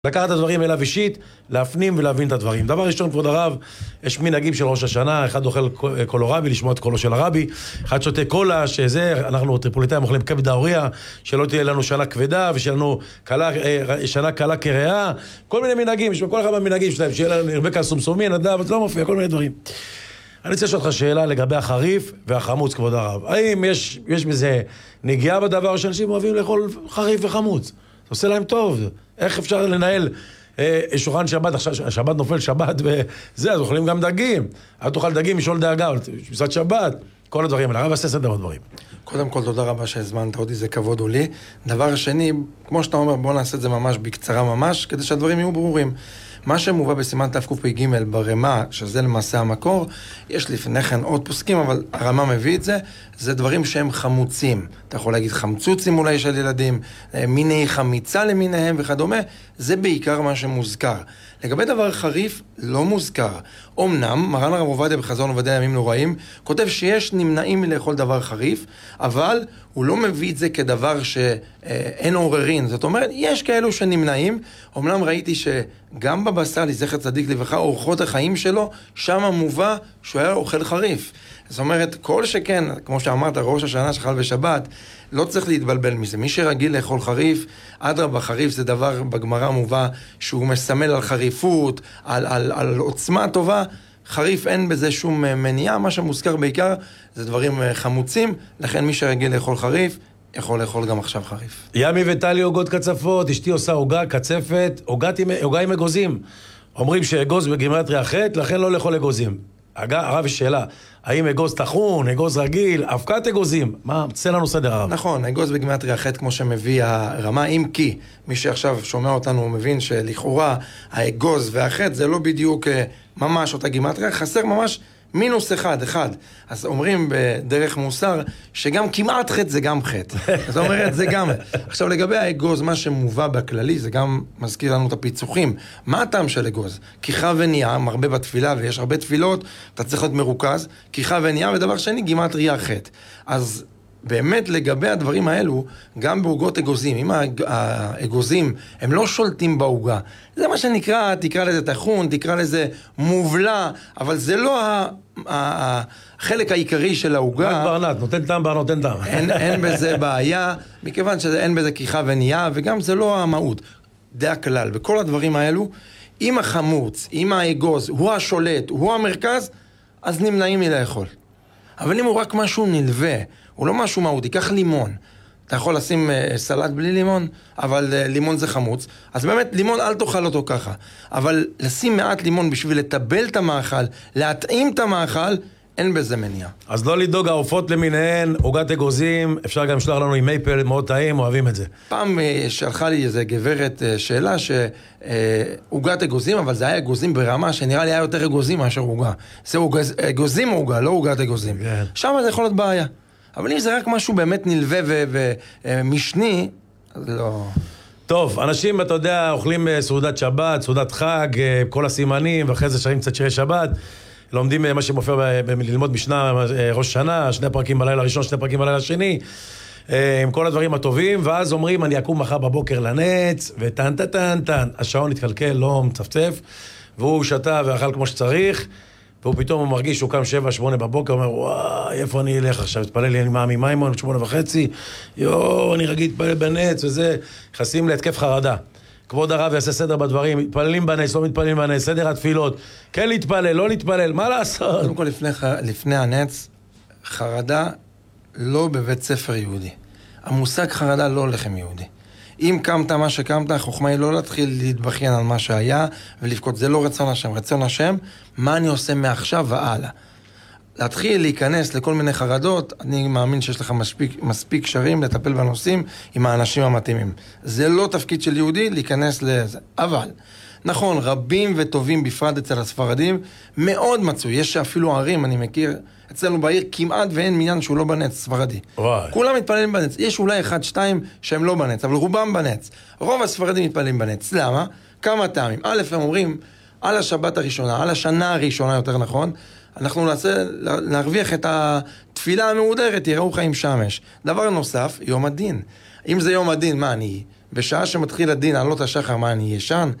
לקחת את הדברים אליו אישית, להפנים ולהבין את הדברים. דבר ראשון, כבוד הרב, יש מנהגים של ראש השנה, אחד אוכל קולורבי, לשמוע את קולו של הרבי, אחד שותה קולה, שזה, אנחנו טריפוליטאים אוכלים כבד האוריה, שלא תהיה לנו שנה כבדה, ושיהיה לנו שנה קלה כריאה, כל מיני מנהגים, יש בכל אחד מהמנהגים שלהם, שיהיה לנו הרבה כסומסומין, אבל זה לא מופיע, כל מיני דברים. אני רוצה לשאול אותך שאלה לגבי החריף והחמוץ, כבוד הרב. האם יש בזה נגיעה בדבר שאנשים אוהבים לאכול חריף וחמוץ? זה עושה להם טוב. איך אפשר לנהל שולחן שבת, עכשיו שבת נופל שבת וזה, אז אוכלים גם דגים. אל תאכל דגים, משול דאגה, בשעת שבת, כל הדברים האלה. הרב עשה סדר בדברים. קודם כל, תודה רבה שהזמנת אותי, זה כבוד הוא לי. דבר שני, כמו שאתה אומר, בוא נעשה את זה ממש בקצרה ממש, כדי שהדברים יהיו ברורים. מה שמובא בסימן תקפ"ג ברמה, שזה למעשה המקור, יש לפני כן עוד פוסקים, אבל הרמה מביא את זה, זה דברים שהם חמוצים. אתה יכול להגיד חמצוצים אולי של ילדים, מיני חמיצה למיניהם וכדומה, זה בעיקר מה שמוזכר. לגבי דבר חריף, לא מוזכר. אמנם, מרן הרב עובדיה בחזון עובדיה ימים נוראים, כותב שיש נמנעים מלאכול דבר חריף, אבל הוא לא מביא את זה כדבר שאין עוררין. זאת אומרת, יש כאלו שנמנעים. אמנם ראיתי שגם בבשר, לזכר צדיק לברכה, אורחות החיים שלו, שם מובא שהוא היה אוכל חריף. זאת אומרת, כל שכן, כמו שאמרת, ראש השנה שחל בשבת, לא צריך להתבלבל מזה. מי שרגיל לאכול חריף, אדרבה, חריף זה דבר בגמרא מובא שהוא מסמל על חריפות, על עוצמה טובה. חריף אין בזה שום מניעה, מה שמוזכר בעיקר זה דברים חמוצים, לכן מי שרגיל לאכול חריף, יכול לאכול גם עכשיו חריף. ימי וטלי עוגות קצפות, אשתי עושה עוגה, קצפת, עוגה עם אגוזים. אומרים שאגוז בגימטריה ח', לכן לא לאכול אגוזים. הרב יש שאלה, האם אגוז תחון, אגוז רגיל, אבקת אגוזים? מה, תצא לנו סדר הרב. נכון, אגוז בגימטריה ח' כמו שמביא הרמה, אם כי מי שעכשיו שומע אותנו מבין שלכאורה האגוז והח' זה לא בדיוק ממש אותה גימטריה, חסר ממש מינוס אחד. אז אומרים בדרך מוסר שגם כמעט ח' זה גם ח'. זאת אומרת, זה גם. עכשיו לגבי האגוז, מה שמובא בכללי, זה גם מזכיר לנו את הפיצוחים. מה הטעם של אגוז? כיחה וניעה, מרבה בתפילה, ויש הרבה תפילות, אתה צריך להיות מרוכז, כיחה וניעה, ודבר שני, גימטריה ח'. אז באמת לגבי הדברים האלו, גם בעוגות אגוזים, אם האגוזים הם לא שולטים בעוגה, זה מה שנקרא, תקרא לזה תחון, תקרא לזה מובלה, אבל זה לא החלק העיקרי של העוגה. רק ברנת, נותן טעם נותן טעם. אין בזה בעיה, מכיוון שאין בזה כיחה וניעה, וגם זה לא המהות. זה הכלל. בכל הדברים האלו, אם החמוץ, אם האגוז, הוא השולט, הוא המרכז, אז נמנעים מלאכול. אבל אם הוא רק משהו נלווה, הוא לא משהו מהותי, קח לימון. אתה יכול לשים סלט בלי לימון, אבל לימון זה חמוץ. אז באמת, לימון אל תאכל אותו ככה. אבל לשים מעט לימון בשביל לטבל את המאכל, להתאים את המאכל, אין בזה מניעה. אז לא לדאוג, העופות למיניהן, עוגת אגוזים, אפשר גם לשלוח לנו עם מייפל, מאוד טעים, אוהבים את זה. פעם שלחה לי איזה גברת שאלה שעוגת אגוזים, אבל זה היה אגוזים ברמה שנראה לי היה יותר אגוזים מאשר עוגה. זה אגוזים עוגה, לא עוגת אגוזים. כן. שם זה יכול להיות בעיה. אבל אם זה רק משהו באמת נלווה ומשני, אז לא... טוב, אנשים, אתה יודע, אוכלים סעודת שבת, סעודת חג, כל הסימנים, ואחרי זה שרים קצת שירי שבת, לומדים מה שמופיע ללמוד משנה ראש שנה, 2 פרקים בלילה הראשון, 2 פרקים בלילה השני, עם כל הדברים הטובים, ואז אומרים, אני אקום מחר בבוקר לנץ, וטן, השעון התקלקל, לא מצפצף, והוא שתה ואכל כמו שצריך, והוא פתאום מרגיש שהוא קם 7-8 בבוקר, אומר, וואי, איפה אני אלך עכשיו? התפלל לי, אני מאמי מימון, 8:30, אני רגיל להתפלל בנץ, וזה, נכנסים להתקף חרדה. כבוד הרב יעשה סדר בדברים, מתפללים בנץ, לא מתפללים בנץ, סדר התפילות, כן להתפלל, לא להתפלל, מה לעשות? קודם כל, לפני הנץ, חרדה לא בבית ספר יהודי. המושג חרדה לא לחם יהודי. אם קמת מה שקמת, החוכמה היא לא להתחיל להתבכיין על מה שהיה ולבכות, זה לא רצון השם. רצון השם, מה אני עושה מעכשיו והלאה. להתחיל להיכנס לכל מיני חרדות, אני מאמין שיש לך מספיק קשרים לטפל בנושאים עם האנשים המתאימים. זה לא תפקיד של יהודי להיכנס לזה. אבל, נכון, רבים וטובים בפרט אצל הספרדים, מאוד מצאו. יש אפילו ערים, אני מכיר, אצלנו בעיר כמעט ואין מניין שהוא לא בנץ, ספרדי. וואי. כולם מתפללים בנץ. יש אולי 1-2 שהם לא בנץ, אבל רובם בנץ. רוב הספרדים מתפללים בנץ. למה? כמה טעמים. א', הם אומרים, על השבת הראשונה, על השנה הראשונה יותר נכון, אנחנו נרוויח את התפילה המהודרת, יראו חיים שמש. דבר נוסף, יום הדין. אם זה יום הדין, מה, אני בשעה שמתחיל הדין, עלות השחר, מה אני ישן?